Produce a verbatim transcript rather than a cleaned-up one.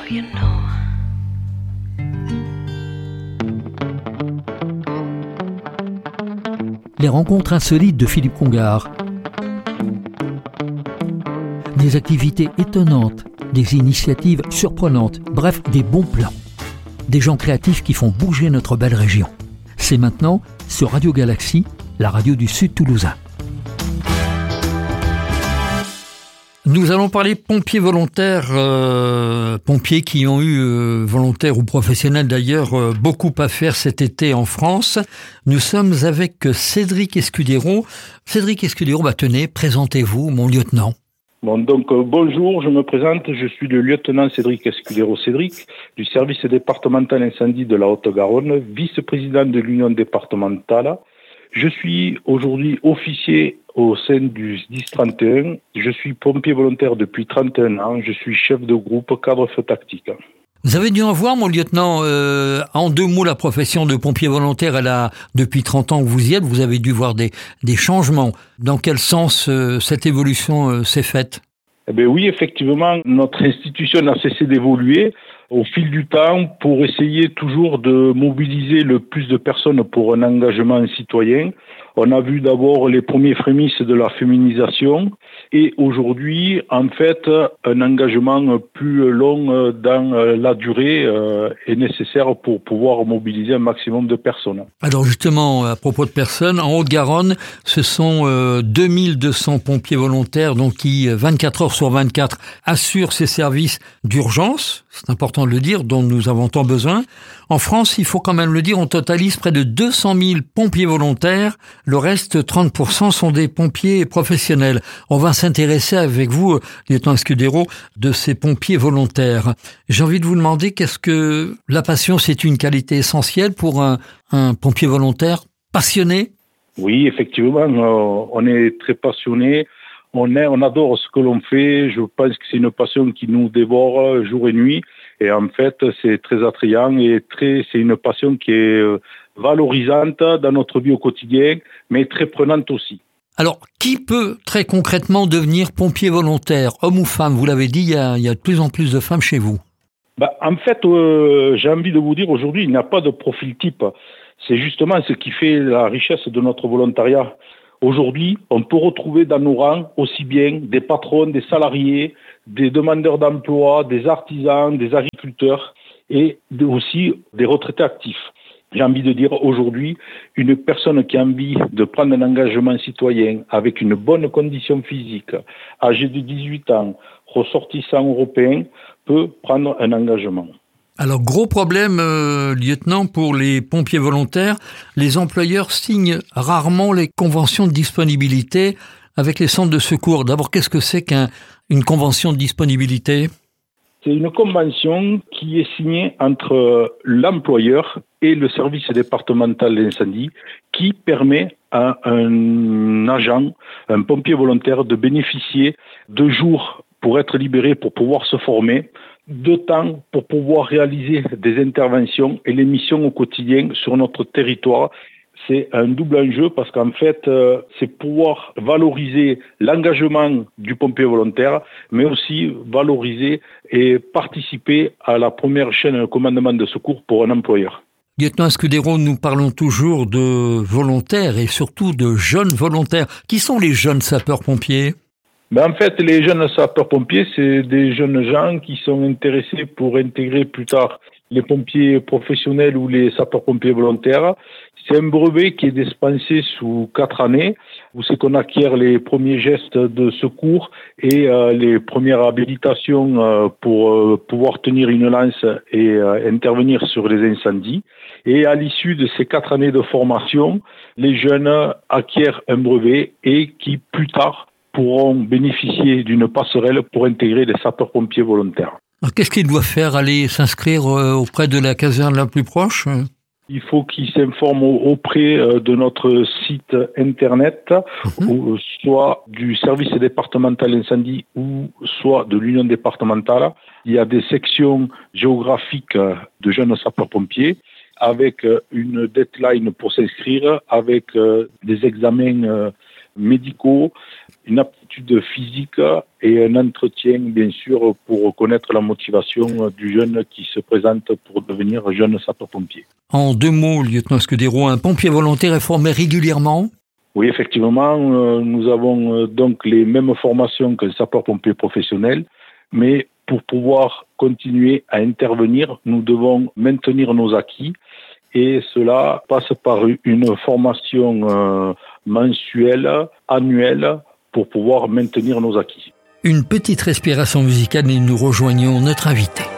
you know? Les rencontres insolites de Philippe Congar. Des activités étonnantes, des initiatives surprenantes, bref, des bons plans. Des gens créatifs qui font bouger notre belle région. C'est maintenant sur Radio Galaxie, la radio du Sud toulousain. Nous allons parler pompiers volontaires, euh, pompiers qui ont eu, euh, volontaires ou professionnels d'ailleurs, euh, beaucoup à faire cet été en France. Nous sommes avec Cédric Escudero. Cédric Escudero, bah tenez, présentez-vous, mon lieutenant. Bon, donc euh, bonjour, je me présente, je suis le lieutenant Cédric Escudero Cédric, du service départemental incendie de la Haute-Garonne, vice-président de l'Union départementale. Je suis aujourd'hui officier au sein du S D I S trente et un. Je suis pompier volontaire depuis trente et un ans. Je suis chef de groupe cadre feu tactique. Vous avez dû en voir, mon lieutenant, euh, en deux mots, la profession de pompier volontaire, elle a, depuis trente ans que vous y êtes, vous avez dû voir des, des changements. Dans quel sens euh, cette évolution euh, s'est faite ? Eh bien oui, effectivement, notre institution n'a cessé d'évoluer au fil du temps pour essayer toujours de mobiliser le plus de personnes pour un engagement citoyen. On a vu d'abord les premiers prémices de la féminisation et aujourd'hui, en fait, un engagement plus long dans la durée est nécessaire pour pouvoir mobiliser un maximum de personnes. Alors justement, à propos de personnes, en Haute-Garonne, ce sont euh, deux mille deux cents pompiers volontaires donc qui, vingt-quatre heures sur vingt-quatre, assurent ces services d'urgence, c'est important de le dire, dont nous avons tant besoin. En France, il faut quand même le dire, on totalise près de deux cent mille pompiers volontaires. Le reste, trente pour cent, sont des pompiers professionnels. On va s'intéresser avec vous, lieutenant Escudero, de ces pompiers volontaires. J'ai envie de vous demander, qu'est-ce que la passion, c'est une qualité essentielle pour un, un pompier volontaire passionné ? Oui, effectivement, euh, on est très passionné. On est, on adore ce que l'on fait. Je pense que c'est une passion qui nous dévore jour et nuit. Et en fait, c'est très attrayant et très, c'est une passion qui est valorisante dans notre vie au quotidien, mais très prenante aussi. Alors, qui peut très concrètement devenir pompier volontaire, homme ou femme ? Vous l'avez dit, il y a, il y a de plus en plus de femmes chez vous. Bah, en fait, euh, j'ai envie de vous dire aujourd'hui, il n'y a pas de profil type. C'est justement ce qui fait la richesse de notre volontariat. Aujourd'hui, on peut retrouver dans nos rangs aussi bien des patrons, des salariés, des demandeurs d'emploi, des artisans, des agriculteurs et aussi des retraités actifs. J'ai envie de dire aujourd'hui, une personne qui a envie de prendre un engagement citoyen avec une bonne condition physique, âgé de dix-huit ans, ressortissant européen, peut prendre un engagement. Alors, gros problème, euh, lieutenant, pour les pompiers volontaires, les employeurs signent rarement les conventions de disponibilité avec les centres de secours. D'abord, qu'est-ce que c'est qu'une convention de disponibilité ? C'est une convention qui est signée entre l'employeur et le service départemental d'incendie qui permet à un agent, un pompier volontaire, de bénéficier de jours pour être libéré, pour pouvoir se former, de temps pour pouvoir réaliser des interventions et les missions au quotidien sur notre territoire. C'est un double enjeu parce qu'en fait, euh, c'est pouvoir valoriser l'engagement du pompier volontaire, mais aussi valoriser et participer à la première chaîne de commandement de secours pour un employeur. Lieutenant Escudero, nous parlons toujours de volontaires et surtout de jeunes volontaires. Qui sont les jeunes sapeurs-pompiers ? Ben en fait, les jeunes sapeurs-pompiers, c'est des jeunes gens qui sont intéressés pour intégrer plus tard les pompiers professionnels ou les sapeurs-pompiers volontaires. C'est un brevet qui est dispensé sous quatre années, où c'est qu'on acquiert les premiers gestes de secours et euh, les premières habilitations euh, pour euh, pouvoir tenir une lance et euh, intervenir sur les incendies. Et à l'issue de ces quatre années de formation, les jeunes acquièrent un brevet et qui, plus tard, pourront bénéficier d'une passerelle pour intégrer les sapeurs-pompiers volontaires. Alors, qu'est-ce qu'ils doivent faire ? Aller s'inscrire auprès de la caserne la plus proche ? Il faut qu'ils s'informent auprès de notre site internet, mmh. ou soit du service départemental d'incendie ou soit de l'union départementale. Il y a des sections géographiques de jeunes sapeurs-pompiers avec une deadline pour s'inscrire, avec des examens médicaux, une aptitude physique et un entretien, bien sûr, pour connaître la motivation du jeune qui se présente pour devenir jeune sapeur-pompier. En deux mots, lieutenant Scudero, un pompier volontaire est formé régulièrement ? Oui, effectivement, nous avons donc les mêmes formations qu'un sapeur-pompier professionnel, mais pour pouvoir continuer à intervenir, nous devons maintenir nos acquis et cela passe par une formation euh, mensuelle, annuelle, pour pouvoir maintenir nos acquis. Une petite respiration musicale et nous rejoignons notre invité.